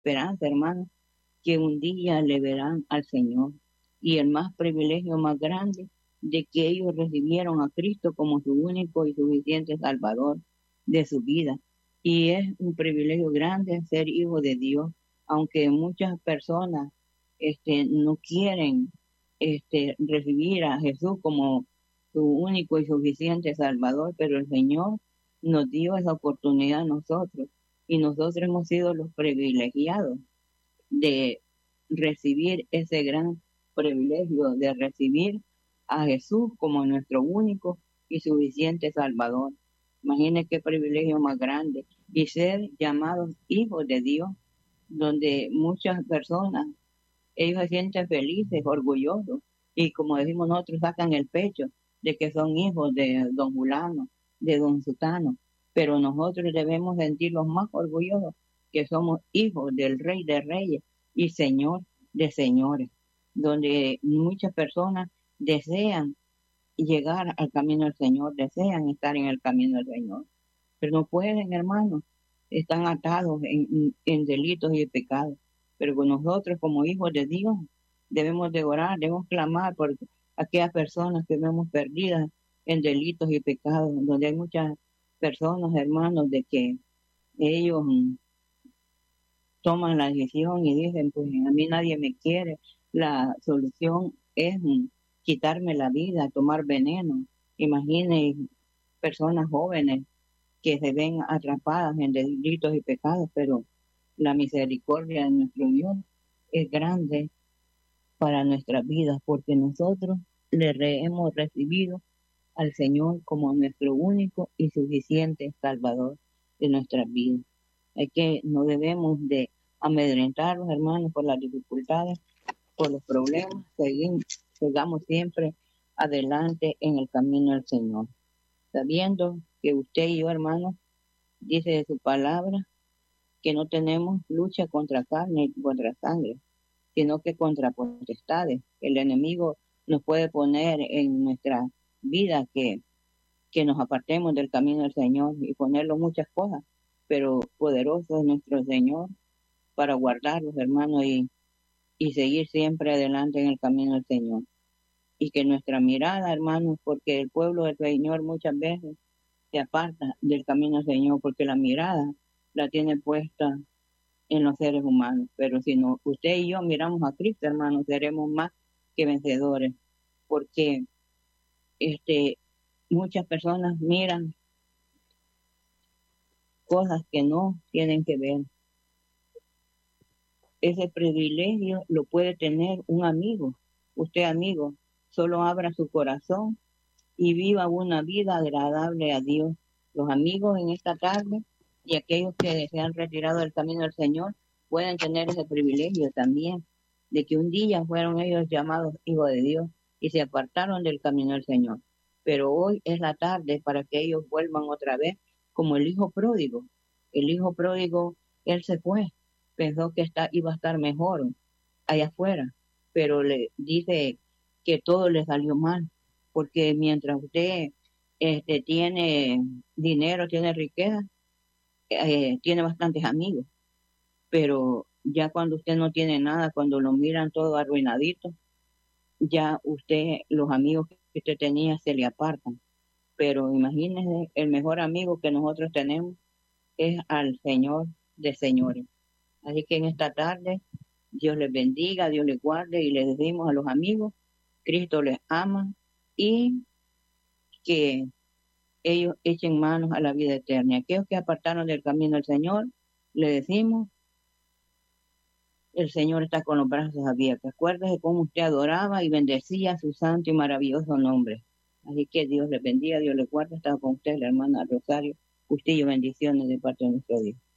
esperanza, hermano, que un día le verán al Señor. Y el más privilegio más grande de que ellos recibieron a Cristo como su único y suficiente Salvador de su vida. Y es un privilegio grande ser hijo de Dios, aunque muchas personas no quieren recibir a Jesús como su único y suficiente Salvador, pero el Señor nos dio esa oportunidad a nosotros y nosotros hemos sido los privilegiados de recibir ese gran privilegio de recibir a Jesús como nuestro único y suficiente Salvador. Imagine qué privilegio más grande y ser llamados hijos de Dios, donde muchas personas, ellos se sienten felices, orgullosos y como decimos nosotros, sacan el pecho de que son hijos de don fulano, de don sutano, pero nosotros debemos sentirnos más orgullosos que somos hijos del Rey de Reyes y Señor de Señores, donde muchas personas desean llegar al camino del Señor, desean estar en el camino del Señor, pero no pueden, hermanos, están atados en delitos y pecados. Pero con nosotros como hijos de Dios debemos de orar, debemos clamar por aquellas personas que vemos perdidas en delitos y pecados, donde hay muchas personas, hermanos, de que ellos toman la decisión y dicen, pues a mí nadie me quiere, la solución es quitarme la vida, tomar veneno. Imagine personas jóvenes que se ven atrapadas en delitos y pecados, pero la misericordia de nuestro Dios es grande para nuestras vidas, porque nosotros hemos recibido al Señor como nuestro único y suficiente Salvador de nuestras vidas. No debemos de amedrentarnos, hermanos, por las dificultades, por los problemas, sigamos siempre adelante en el camino del Señor, sabiendo que usted y yo, hermanos, dice de su palabra, que no tenemos lucha contra carne y contra sangre, sino que contra potestades. El enemigo nos puede poner en nuestra vida que nos apartemos del camino del Señor y ponerlo muchas cosas, pero poderoso es nuestro Señor para guardarlos, hermanos, y seguir siempre adelante en el camino del Señor. Y que nuestra mirada, hermanos, porque el pueblo del Señor muchas veces se aparta del camino del Señor, porque la mirada la tiene puesta en los seres humanos. Pero si no, usted y yo miramos a Cristo, hermanos, seremos más que vencedores, porque muchas personas miran cosas que no tienen que ver. Ese privilegio lo puede tener un amigo. Usted, amigo, solo abra su corazón y viva una vida agradable a Dios. Los amigos en esta tarde y aquellos que se han retirado del camino del Señor pueden tener ese privilegio también, de que un día fueron ellos llamados hijos de Dios y se apartaron del camino del Señor. Pero hoy es la tarde para que ellos vuelvan otra vez como el hijo pródigo. El hijo pródigo, él se fue, pensó que iba a estar mejor allá afuera, pero le dice que todo le salió mal, porque mientras usted tiene dinero, tiene riqueza, tiene bastantes amigos, pero ya cuando usted no tiene nada, cuando lo miran todo arruinadito, ya los amigos que usted tenía se le apartan. Pero imagínese, el mejor amigo que nosotros tenemos es al Señor de señores. Así que en esta tarde, Dios les bendiga, Dios les guarde y les decimos a los amigos, Cristo les ama y que ellos echen manos a la vida eterna. Aquellos que apartaron del camino del Señor, le decimos, el Señor está con los brazos abiertos. Acuérdese cómo usted adoraba y bendecía su santo y maravilloso nombre. Así que Dios les bendiga, Dios les guarde. Estaba con usted la hermana Rosario. Usted y bendiciones de parte de nuestro Dios.